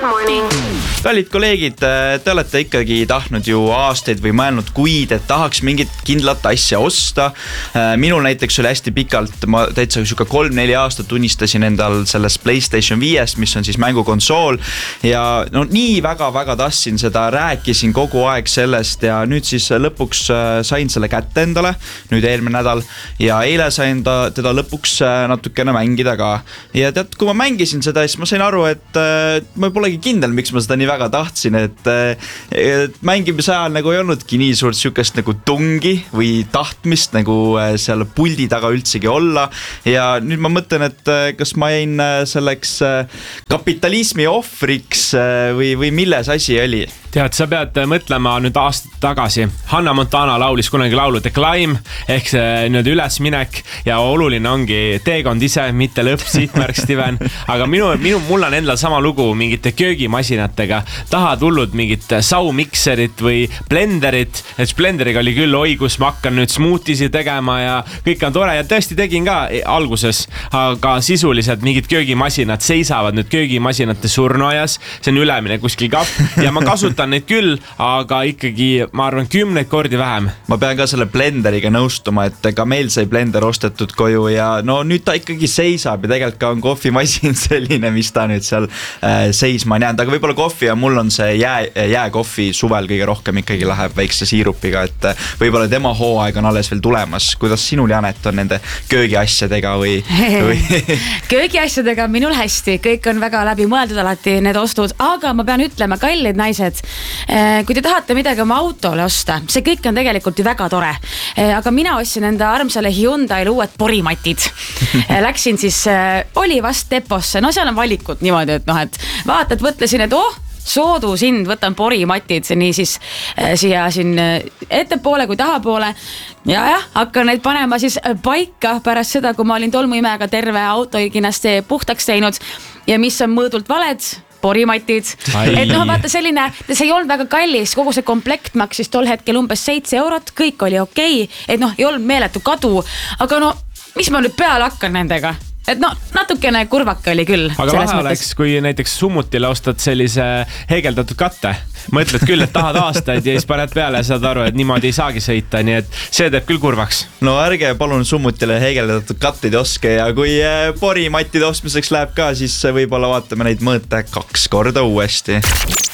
Kallid kolleegid, te olete ikkagi tahtnud ju aastaid või mõelnud kuid, et tahaks mingit kindlat asja osta. Minul näiteks oli hästi pikalt, ma täitsa 3-4 aastat unistasin endal sellest PlayStation 5, mis on siis mängukonsool. Ja no nii väga tahtsin seda, rääkisin kogu aeg sellest ja nüüd siis lõpuks sain selle kätte endale, nüüd eelmine nädal. Ja eile sain teda lõpuks natukene mängida ka. Ja tead, kui ma mängisin seda, siis ma sain aru, et ma polegi kindel, miks ma seda nii väga tahtsin, et mängimise ajal nagu ei olnudki nii suurt sükest nagu tungi või tahtmist nagu seal puldi taga üldsegi olla. Ja nüüd ma mõtlen, et kas ma jäin selleks kapitalismi ohvriks või milles asi oli? Tead, sa pead mõtlema nüüd aastat tagasi. Hannah Montana laulis kunagi laulu The Climb ehk see nüüd ülesminek ja oluline ongi teekond ise, mitte lõpp, sihtmärk Steven. Aga mul on endal sama lugu mingite köögimasinatega. Tahad hullud mingit saumikserit või blenderit. Et blenderiga oli küll oigus, ma hakkan nüüd smoothiesi tegema ja kõik on tore ja tõesti tegin ka alguses. Aga sisuliselt mingid köögimasinad seisavad nüüd köögimasinate surnuajas. See on ülemine kuskil kapp ja ma kasutan neid küll, aga ikkagi ma arvan 10 kordi vähem. Ma pean ka selle blenderiga nõustuma, et ka meil sai blender ostetud koju ja no nüüd ta ikkagi seisab ja tegelikult ka on kohvimasin selline, mis ta nüüd seal seisma on jäänud, aga võib-olla kohvi ja mul on see jääkohvi suvel kõige rohkem ikkagi läheb väikse siirupiga, et võib-olla tema hooaeg on alles veel tulemas. Kuidas sinul, Janet, on nende köögiasjadega või? Köögiasjadega minul hästi, kõik on väga läbi mõeldud alati need ostud, aga ma pean ütlema, kallid naised, kui te tahate midagi oma autole osta, see kõik on tegelikult ju väga tore, aga mina ostsin enda armsale Hyundai'le uued porimatid. Läksin siis, oli vast deposse, no seal on valikud niimoodi, et noh, et vaatad, võtlesin, et soodus hind, võtan porimatid nii siis siia siin ettepoole kui tahapoole ja hakkan neid panema siis paika pärast seda, kui ma olin tolmuimega terve autoiginast puhtaks teinud ja mis on mõõdult valed, porimatid. Et noh, vaata selline, see ei olnud väga kallis, kogu see komplekt maksis tol hetkel umbes 7 eurot, kõik oli okei, et noh, ei olnud meeletu kadu, aga no, mis ma nüüd peale hakkan nendega? Et no, natukene kurvake oli küll. Aga vahe oleks, kui näiteks summutile ostad sellise heegeldatud katte. Mõtled küll, et tahad aastaid ja siis paned peale ja saad aru, et niimoodi ei saagi sõita, nii et see teeb küll kurvaks. No ärge palun summutile heegeldatud katteid oske ja kui porimatide ostmiseks läheb ka, siis võib-olla vaatame neid mõõta 2 korda uuesti.